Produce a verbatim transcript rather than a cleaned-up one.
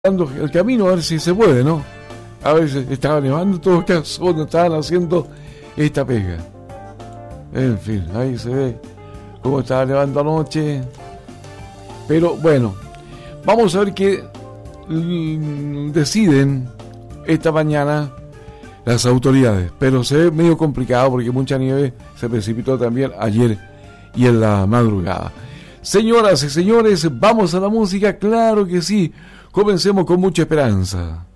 el camino a ver si se puede, ¿no? A ver si estaba nevando en todo caso cuando estaban haciendo esta pega. En fin, ahí se ve cómo estaba nevando anoche. Pero bueno, vamos a ver qué deciden esta mañana las autoridades. Pero se ve medio complicado porque mucha nieve se precipitó también ayer y en la madrugada. Señoras y señores, vamos a la música, claro que sí. Comencemos con mucha esperanza.